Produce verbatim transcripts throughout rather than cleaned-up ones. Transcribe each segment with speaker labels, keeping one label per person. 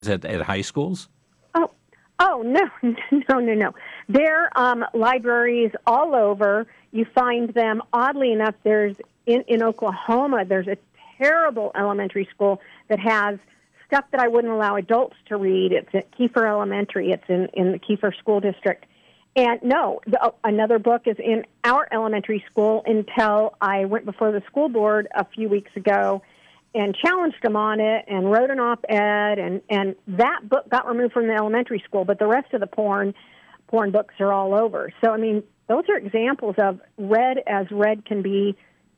Speaker 1: at, at high schools?
Speaker 2: Oh, oh no, no, no, no. There are um, libraries all over. You find them, oddly enough, there's in, in Oklahoma, there's a terrible elementary school that has stuff that I wouldn't allow adults to read. It's at Kiefer Elementary. It's in, in the Kiefer School District. And no, the, uh, another book is in our elementary school until I went before the school board a few weeks ago and challenged them on it and wrote an op-ed, and, and that book got removed from the elementary school, but the rest of the porn porn books are all over. So, I mean, those are examples of read as read can be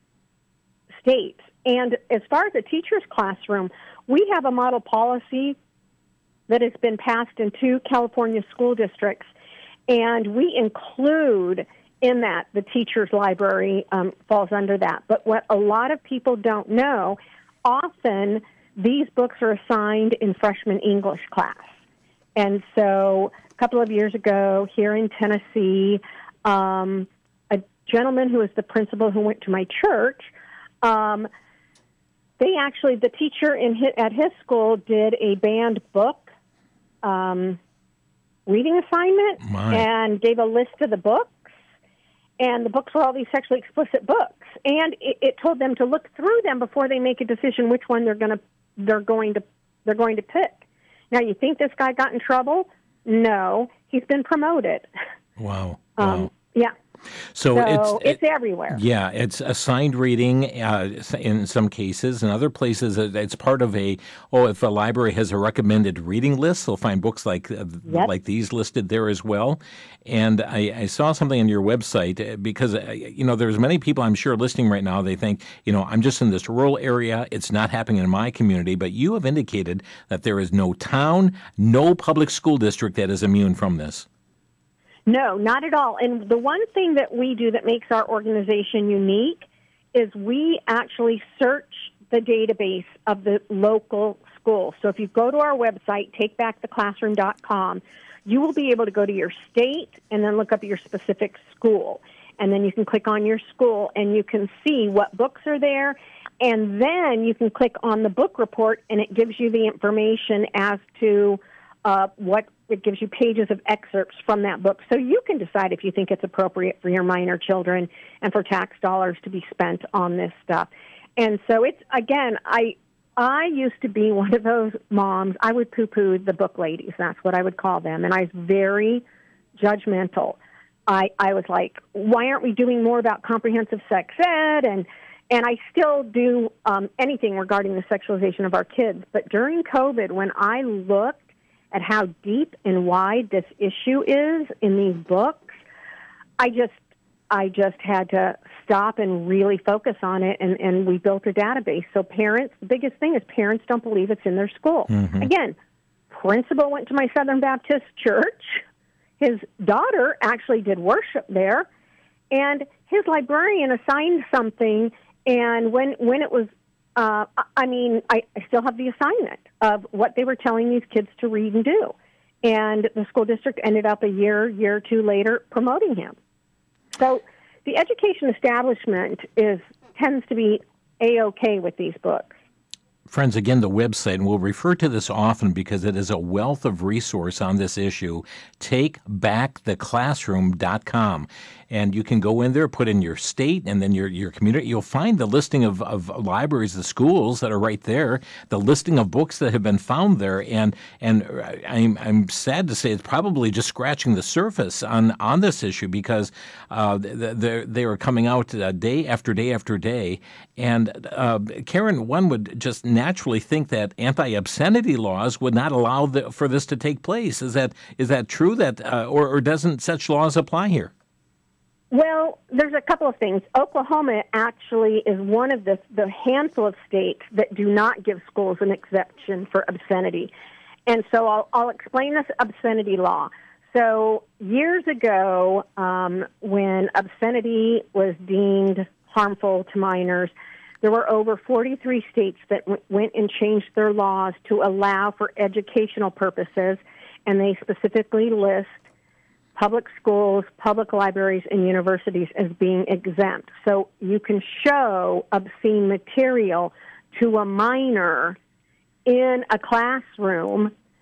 Speaker 2: states. And as far as a teacher's classroom, we have a model policy that has been passed in two California school districts, and we include in that the teacher's library um, falls under that. But what a lot of people don't know, often these books are assigned in freshman English class. And so a couple of years ago here in Tennessee, um, a gentleman who was the principal who went to my church, um, they actually, the teacher in his, at his school did a banned book um reading assignment
Speaker 1: My.
Speaker 2: and gave a list of the books, and the books were all these sexually explicit books, and it, it told them to look through them before they make a decision which one they're going to they're going to they're going to pick. Now, you think this guy got in trouble? No, he's been promoted.
Speaker 1: Wow.
Speaker 2: Um,
Speaker 1: wow.
Speaker 2: Yeah.
Speaker 1: So,
Speaker 2: So
Speaker 1: it's
Speaker 2: it's everywhere.
Speaker 1: Yeah, it's assigned reading uh, in some cases. In other places, it- it's part of a, oh, if a library has a recommended reading list, they'll find books like uh,
Speaker 2: Yep.
Speaker 1: like these listed there as well. And I, I saw something on your website uh, because, uh, you know, there's many people I'm sure listening right now, they think, you know, I'm just in this rural area. It's not happening in my community. But you have indicated that there is no town, no public school district that is immune from this.
Speaker 2: No, not at all. And the one thing that we do that makes our organization unique is we actually search the database of the local school. So if you go to our website, take back the classroom dot com, you will be able to go to your state and then look up your specific school. And then you can click on your school and you can see what books are there. And then you can click on the book report and it gives you the information as to uh, what it gives you pages of excerpts from that book. So you can decide if you think it's appropriate for your minor children and for tax dollars to be spent on this stuff. And so it's, again, I I used to be one of those moms. I would poo-poo the book ladies. That's what I would call them. And I was very judgmental. I, I was like, why aren't we doing more about comprehensive sex ed? And and I still do um, anything regarding the sexualization of our kids. But during COVID, when I looked at how deep and wide this issue is in these books, I just I just had to stop and really focus on it, and, and we built a database. So parents, the biggest thing is parents don't believe it's in their school.
Speaker 1: Mm-hmm.
Speaker 2: Again, principal went to my Southern Baptist church. His daughter actually did worship there, and his librarian assigned something, and when, when it was Uh, I mean, I, I still have the assignment of what they were telling these kids to read and do. And the school district ended up a year, year or two later promoting him. So the education establishment is tends to be A-okay with these books.
Speaker 1: Friends, again, the website, and we'll refer to this often because it is a wealth of resource on this issue, take back the classroom dot com. And you can go in there, put in your state and then your, your community. You'll find the listing of, of libraries, the schools that are right there, the listing of books that have been found there. And and I'm I'm sad to say it's probably just scratching the surface on, on this issue because uh, they they are coming out uh, day after day after day. And uh, Karen, one would just naturally think that anti-obscenity laws would not allow the, for this to take place. Is that is that true? That uh, or, or doesn't such laws apply here?
Speaker 2: Well, there's a couple of things. Oklahoma actually is one of the, the handful of states that do not give schools an exception for obscenity. And so I'll, I'll explain this obscenity law. So years ago, um, when obscenity was deemed harmful to minors, there were over forty-three states that w- went and changed their laws to allow for educational purposes, and they specifically list public schools, public libraries, and universities as being exempt. So you can show obscene material to a minor in a classroom